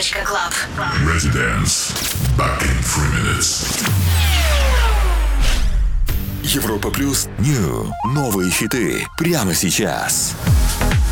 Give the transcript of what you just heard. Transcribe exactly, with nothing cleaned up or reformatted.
точка клаб. Residence. Back in three minutes. Европа плюс New. Новые хиты прямо сейчас.